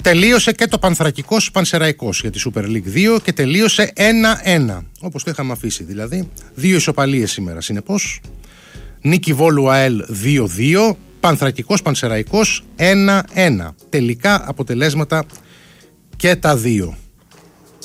τελείωσε και το Πανθρακικός Πανσεραϊκός για τη Super League 2 και τελείωσε 1-1. Όπως το είχαμε αφήσει δηλαδή. 2 ισοπαλίες σήμερα συνεπώς. Νίκη Βόλου ΑΕΛ 2-2. Πανθρακικός Πανσεραϊκός 1-1. Τελικά αποτελέσματα και τα δύο.